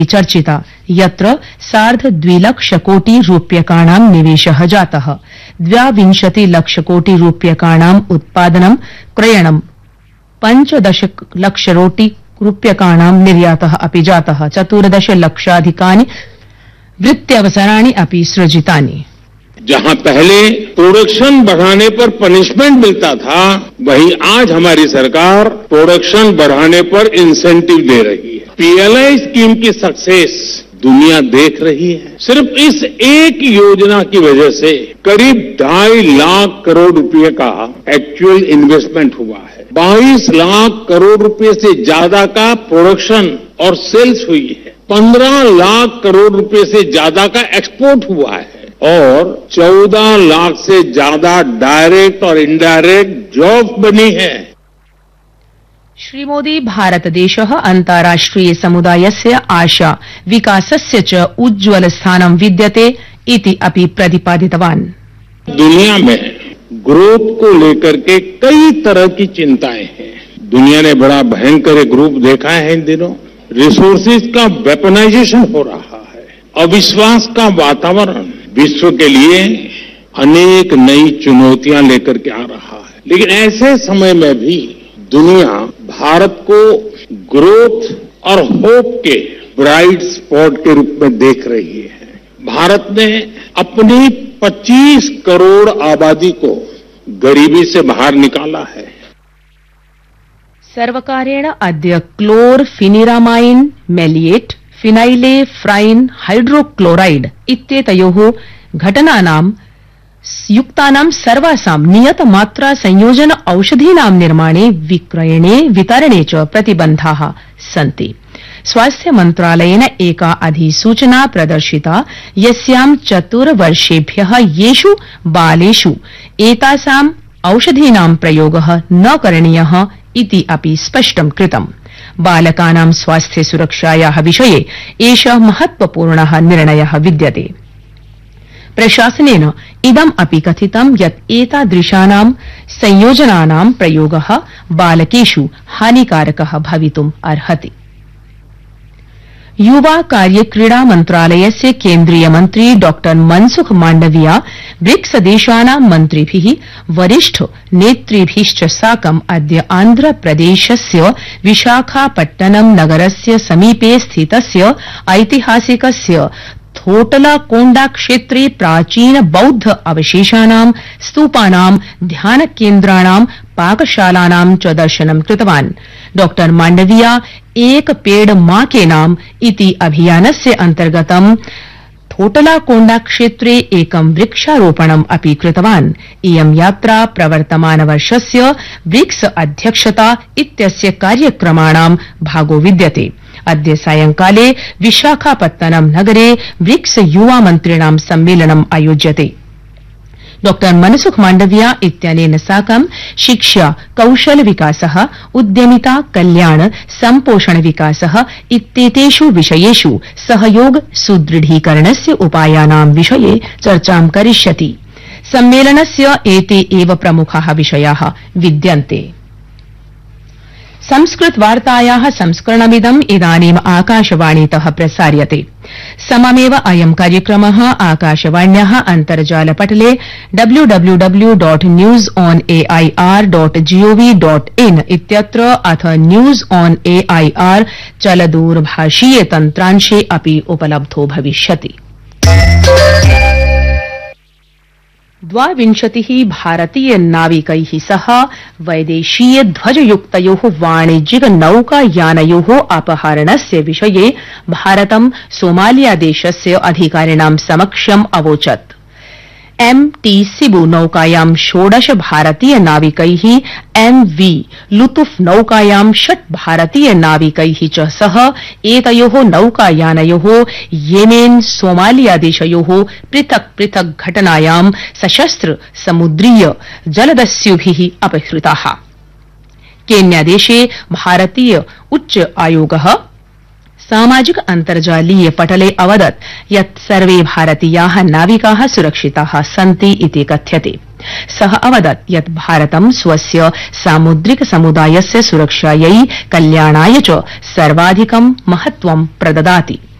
चर्चिता यत्र 2.5 लाख कोटि रूप्यकाणां निवेशः जातः। 22 लाख कोटि रूप्यकाणां उत्पादनं क्रयणं 15 लाख रूप्यकाणां निर्यातः अपि जातः। 14 लाखाधिकानि वृत्त्यवसराणि अपि सृजितानि। जहां पहले प्रोडक्शन बढ़ाने पर पनिशमेंट मिलता था, वहीं आज हमारी सरकार प्रोडक्शन बढ़ाने पर इंसेंटिव दे रही है। पीएलआई स्कीम की सक्सेस दुनिया देख रही है। सिर्फ इस एक योजना की वजह से करीब 2.5 लाख करोड़ रुपए का एक्चुअल इन्वेस्टमेंट हुआ है। 22 लाख करोड़ रुपए से ज्यादा का प्रोडक्शन और सेल्स हुई है। 15 लाख करोड़ रुपए से ज्यादा का एक्सपोर्ट हुआ है और 14 लाख से ज्यादा डायरेक्ट और इनडायरेक्ट जॉब बनी है। श्री मोदी भारतदेशः अन्ताराष्ट्रिय समुदायस्य आशा विकासस्य च उज्ज्वल स्थानं विद्यते इति अपि प्रतिपादितवान्। दुनिया में ग्रोथ को लेकर के कई तरह की चिंताएं हैं। दुनिया ने बड़ा भयंकर एक रूप देखा है इन दिनों। रिसोर्सेज का वेपनाइजेशन हो रहा है। अविश्वास का वातावरण विश्व के लिए अनेक नई चुनौतियां लेकर के आ रहा है। लेकिन ऐसे समय में भी दुनिया भारत को ग्रोथ और होप के ब्राइट स्पॉट के रूप में देख रही है। भारत ने अपनी 25 करोड़ आबादी को गरीबी से बाहर निकाला है। सर्वकारेण अद्य क्लोरफिनिरामाइन मेलिएट फिनाइलेफ्राइन हाइड्रोक्लोराइड इत्येतयोः घटनानां युक्तानां सर्वासां नियतमात्रा संयोजन औषधीनां निर्माणे विक्रयणे वितरणे च प्रतिबन्धाः सन्ति। स्वास्थ्य मन्त्रालयेन एका अधिसूचना प्रदर्शिता यस्यां 4 वर्षेभ्यः येषु बालेषु एतासां औषधीनां प्रयोगः न करणीयः इति अपि स्पष्टं कृतम्। बालकानां स्वास्थ्य सुरक्षायाः विषये एषः महत्वपूर्णः निर्णयः विद्यते। प्रशासनेन इदम् अपि कथितं यत् एतादृशानां संयोजनानां प्रयोगः बालकेषु हानिकारकः भवितुम् अर्हति। युवा कार्य क्रीडा मन्त्रालयस्य केन्द्रीय मन्त्री डॉ मनसुख मांडविया ब्रिक्स देशानां मन्त्रिभिः वरिष्ठ नेतृभिश्च साकम् अद्य आन्ध्रप्रदेशस्य विशाखापट्टनम नगरस्य समीपे स्थितस्य ऐतिहासिकस्य थोटलाकोंडा क्षेत्रे प्राचीन बौद्ध अवशेषाणां स्तूपानां ध्यानकेन्द्राणां पाकशालानां च दर्शनं कृतवान्। डॉ मांडविया एक पेड़ मां के नाम इति अभियानस्य अन्तर्गतं थोटलाकोंडा क्षेत्रे एकं वृक्षारोपणम् अपि कृतवान्। इयं यात्रा प्रवर्तमानवर्षस्य ब्रिक्स अध्यक्षता इत्यस्य कार्यक्रमाणां भागो विद्यते। अद्य सायंकाले विशाखापत्तनम नगरे ब्रिक्स युवा मन्त्रिणां सम्मेलनम् आयोज्यते। डॉ मनसुख मांडविया इत्यनेन साकं शिक्षा, कौशल विकासः, उद्यमिता, कल्याण, सम्पोषण विकासः इत्येतेषु विषयेषु सहयोग सुदृढीकरणस्य उपायानां विषये चर्चां करिष्यति। सम्मेलनस्य एते एव प्रमुखाः विषयाः विद्यन्ते। संस्कृत वार्तायाः संस्करणमिदम् इदानीम् आकाशवाणीतः प्रसार्यते। सममेव अयं कार्यक्रमः आकाशवाण्याः अन्तर्जालपटले www.newsonair.gov.in इत्यत्र अथ न्यूज ऑन एआईआर चलदूरभाषीय तन्त्रांशे अपि उपलब्धो भविष्यति। 22 भारतीय नाविकैः सह वैदेशीय ध्वजयुक्तयोः वाणिज्यिक नौकायानयोः अपहरणस्य विषये भारतं सोमालिया देशस्य अधिकारिणां समक्षम् अवोचत्। MT सिबु नौकायां 16 भारतीय नाविकैः, MV लुतुफ नौकायां 6 भारतीय नाविकैः च सह एतयोः नौकायानयोः येमेन सोमालिया देशयोः पृथक् पृथक् घटनायां सशस्त्र समुद्रीय जलदस्युभिः अपहृताः। केन्या देशे भारतीय उच्च आयोगः सामाजिक अन्तर्जालीय पटले अवदत् यत् सर्वे भारतीयाः नाविकाः सुरक्षिताः सन्ति इति कथ्यते। सः अवदत् यत् भारतं स्वस्य सामुद्रिक समुदायस्य सुरक्षायै कल्याणाय च सर्वाधिकं महत्वं प्रददाति।